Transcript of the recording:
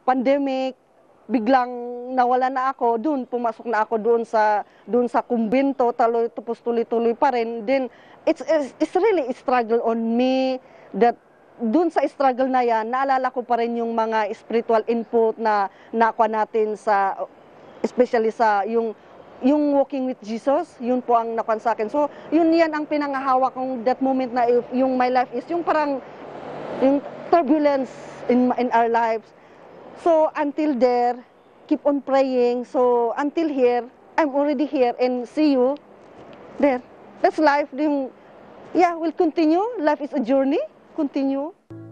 pandemic, biglang nawala na ako, pumasok na ako doon sa kumbento, tapos tuloy-tuloy pa rin. Then it's really a struggle on me that doon sa struggle na yan, naalala ko pa rin yung mga spiritual input na nakuha natin especially sa yung walking with Jesus, yun po ang nakuha sa akin. So, yan ang pinangahawak kong that moment na yung my life is yung parang yung turbulence in our lives. So, until there, keep on praying. So, until here, I'm already here and see you there. That's life. Yeah, we'll continue. Life is a journey. Continue.